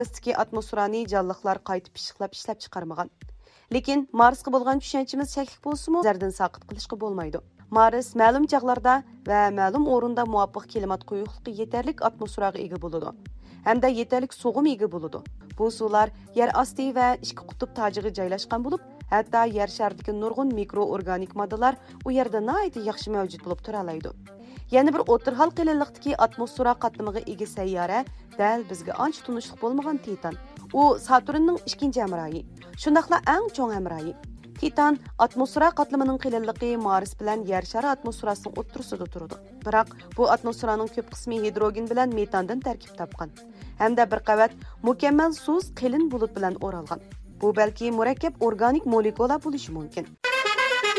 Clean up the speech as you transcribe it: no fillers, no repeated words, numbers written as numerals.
Marsdagi atmosferani jonliqlar qaytib pishiqlab ishlab chiqarmagan. Lekin Marsga bo'lgan tushunchimiz cheklik bo'lsa-mu, zardan saqit qilishga bo'lmaydi. Mars ma'lum chaqlarda va ma'lum o'rinda muvofiq klimat quyuqligi yetarlik atmosferaga ega bo'ladi. Hamda yetarlik suvga ega bo'ladi. Bu suvlar yer osti va ikki qutb tojiga joylashgan bo'lib, hatto yer sharidagi nurg'un mikroorganik moddalar u yerda nihoyat yaxshi mavjud bo'lib tura oladi. Yana bir o'tirhal qalinliqdagi atmosfera qatlamiga ega sayyora dal bizga ancha tunishliq bo'lmagan Titan. U Saturnning ikkinchi hamrohi. Shundaqla eng cho'ng hamrohi. Titan atmosfera qatlamining qalinligi Mars bilan yer shari atmosferasining o'ttirisida turadi. Biroq bu atmosferaning ko'p qismi hidrogen bilan metandan tarkib topgan. Hamda bir qavat mukammal suz qalin bulut bilan o'ralgan. Bu balki murakkab organik molekula bo'lishi mumkin.